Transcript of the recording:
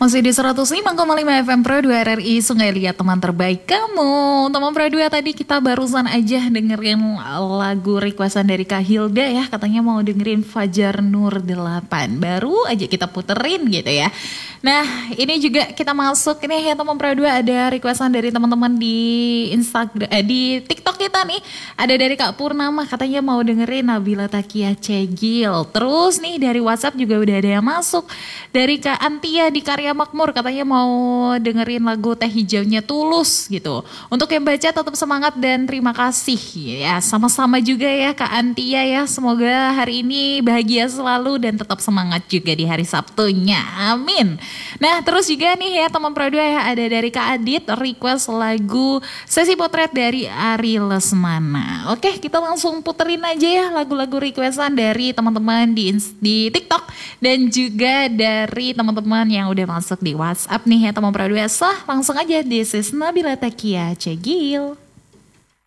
Masih di 105,5 FM Pro 2 RRI Sungai Liat, teman terbaik kamu. Teman Pro 2, tadi kita barusan aja dengerin lagu requestan dari Kak Hilda ya. Katanya mau dengerin Fajar Nur 8. Baru aja kita puterin gitu ya. Nah, ini juga kita masuk ini ya teman Pro 2, ada requestan dari teman-teman di Instagram, di TikTok kita nih. Ada dari Kak Purnama, katanya mau dengerin Nabila Takia Cegil. Terus nih dari WhatsApp juga udah ada yang masuk. Dari Kak Antia di Karya Makmur, katanya mau dengerin lagu Teh Hijaunya Tulus gitu. Untuk yang baca tetap semangat dan terima kasih ya. Sama-sama juga ya Kak Antia ya. Semoga hari ini bahagia selalu dan tetap semangat juga di hari Sabtunya. Amin. Nah, terus juga nih ya teman Pro 2 ya, ada dari Kak Adit request lagu Sesi Potret dari Ari Lesmana. Oke, kita langsung puterin aja ya lagu-lagu requestan dari teman-teman di TikTok dan juga dari teman-teman yang udah masuk di WhatsApp nih ya teman Pro 2. Langsung aja, this is Nabila Takia Cegil.